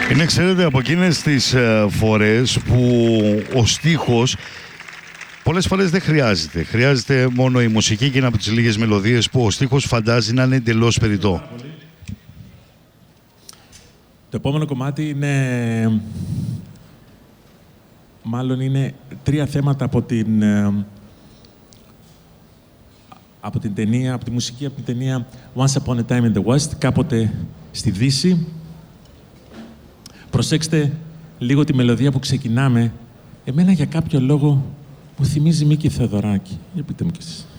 Είναι, ξέρετε, από εκείνες τις φορές που ο στίχος πολλές φορές δεν χρειάζεται. Χρειάζεται μόνο η μουσική και είναι από τις λίγες μελωδίες που ο στίχος φαντάζει να είναι εντελώς περιττό. Το επόμενο κομμάτι είναι... Μάλλον είναι 3 θέματα από την ταινία, από τη μουσική, από την ταινία Once Upon a Time in the West, κάποτε στη Δύση. Προσέξτε λίγο τη μελωδία που ξεκινάμε. Εμένα για κάποιο λόγο μου θυμίζει Μίκη Θεοδωράκη. Για πείτε μου κι εσείς.